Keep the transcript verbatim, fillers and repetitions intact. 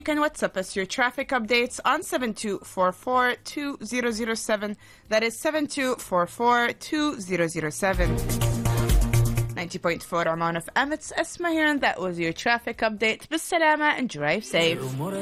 can WhatsApp us your traffic updates on seven two four four two zero zero seven. That is seven two four four two zero zero seven. ninety point four Oman of Emmets Esma here, and that was your traffic update. Bissalama and drive safe.